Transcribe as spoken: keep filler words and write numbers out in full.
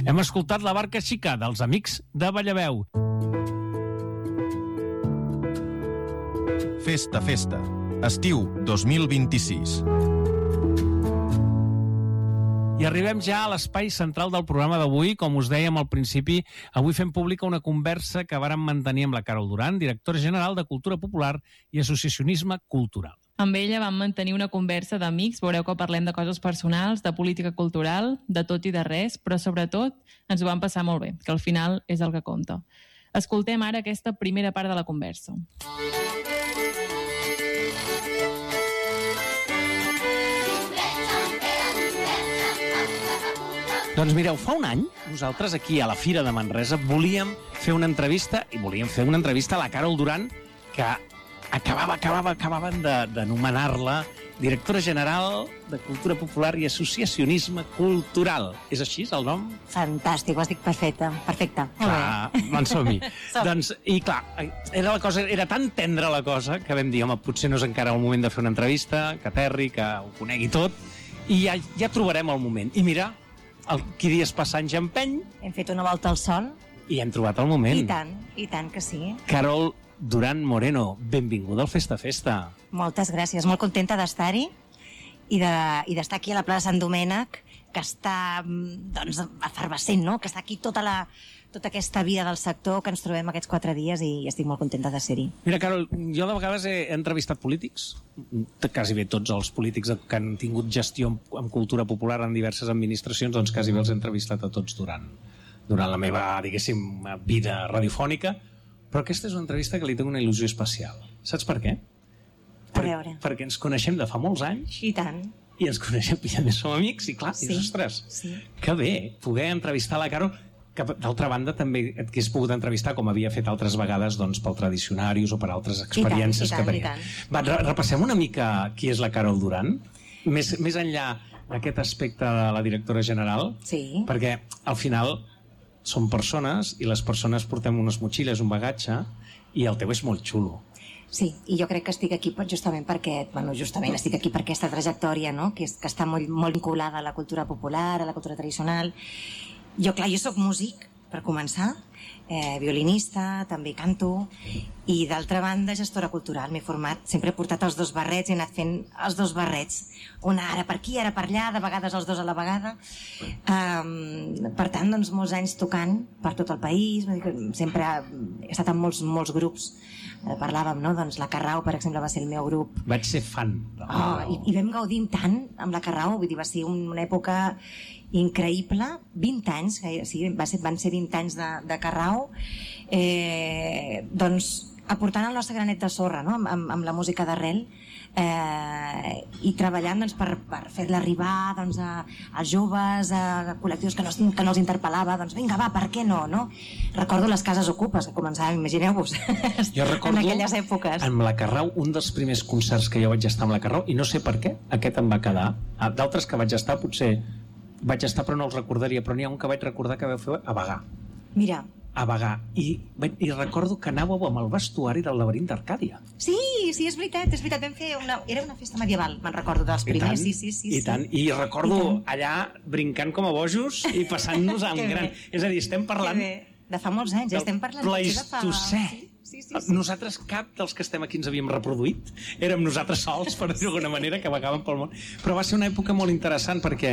Hem escoltat La barca xica dels Amics de Ballaveu. Festa, festa. Estiu dos mil vint-i-sis. I arribem ja a l'espai central del programa d'avui. Com us dèiem al principi, avui fem pública una conversa que vàrem mantenir amb la Carol Duran, directora general de Cultura Popular i Associacionisme Cultural. Amb ella vam mantenir una conversa d'amics. Veureu que parlem de coses personals, de política cultural, de tot i de res, però sobretot ens ho vam passar molt bé, que al final és el que compta. Escoltem ara aquesta primera part de la conversa. Doncs mireu, fa un any, nosaltres aquí a la Fira de Manresa volíem fer una entrevista, i volíem fer una entrevista a la Carol Duran, que acabava, acabava, acabaven d'anomenar-la directora general de Cultura Popular i Associacionisme Cultural. És així, el nom? Fantàstic, ho has dit perfecte, perfecte. Clar, doncs som-hi. doncs, I clar, era, la cosa, era tan tendra la cosa que vam dir, home, potser no és encara el moment de fer una entrevista, que aterri, que ho conegui tot, i ja, ja trobarem el moment. I mira, el, qui dies passa anys empeny. Hem fet una volta al sol. I hem trobat el moment. I tant, i tant que sí. Carol Duran Moreno, benvinguda al Festa Festa. Moltes gràcies, molt contenta d'estar-hi i d'estar de, i aquí a la plaça Sant Domènec, que està doncs, efervescent, no? Que està aquí tota, la, tota aquesta vida del sector que ens trobem aquests quatre dies i estic molt contenta de ser-hi. Mira, Carol, jo de vegades he entrevistat polítics, quasi bé tots els polítics que han tingut gestió en cultura popular en diverses administracions, doncs quasi bé els he entrevistat a tots durant, durant la meva, diguéssim, vida radiofònica. Però aquesta és una entrevista que li té una il·lusió especial. Saps per què? Per, a veure. Perquè ens coneixem de fa molts anys. I tant. I ens coneixem, i a més som amics, i clar, sí, dius, ostres, sí. Que bé poder entrevistar la Carol, que d'altra banda també et hagués pogut entrevistar, com havia fet altres vegades, doncs, pel Tradicionarius o per altres experiències I tant, que i tant, tenia. Va, repassem una mica qui és la Carol Duran, més, més enllà d'aquest aspecte de la directora general, sí. Perquè al final som persones i les persones portem unes motxilles, un bagatge, i el teu és molt xulo. Sí, i jo crec que estic aquí justament perquè, bueno, justament estic aquí per aquesta trajectòria, no? que, és, que està molt, molt vinculada a la cultura popular, a la cultura tradicional. Jo, clar, jo sóc músic, per començar, eh, violinista, també canto, i d'altra banda gestora cultural. M'he format, sempre he portat els dos barrets, he anat fent els dos barrets, una ara per aquí, ara per allà, de vegades els dos a la vegada. Um, per tant, doncs, molts anys tocant per tot el país, sempre he estat en molts, molts grups. Eh, parlàvem, no? Doncs la Carrau, per exemple, va ser el meu grup. Vaig ser fan. Oh, i, I vam gaudir tant amb la Carrau, vull dir, va ser una època increïble, vint anys, sí, va ser, van ser vint anys de, de Carrau, eh, doncs aportant el nostre granet de sorra, no? amb, amb, amb la música d'arrel, eh, i treballant doncs, per, per fer-la arribar doncs, a, a joves, a col·lectius que no, que no els interpel·lava, doncs vinga va, per què no, no? Recordo les cases ocupes que començàvem, imagineu-vos, en aquelles èpoques. Amb la Carrau, un dels primers concerts que jo vaig estar amb la Carrau, i no sé per què, aquest em va quedar. D'altres que vaig estar, potser vaig estar però no els recordaria, però n'hi ha un que vaig recordar que vau fer a Bagà. Mira, a Bagà, i, i recordo que anàveu amb el vestuari del Laberint d'Arcàdia. Sí, sí, és veritat, és veritat, vam fer una, era una festa medieval, me'n recordo dels primers, sí, sí, sí. I tant, i recordo I allà brincant com a bojos i passant-nos amb gran... És a dir, estem parlant... De fa molts anys, ja estem parlant... Pleistocè. Sí, sí, sí. Nosaltres, cap dels que estem aquí ens havíem reproduït, érem nosaltres sols, per dir-ho d'alguna manera, que vagàvem pel món. Però va ser una època molt interessant perquè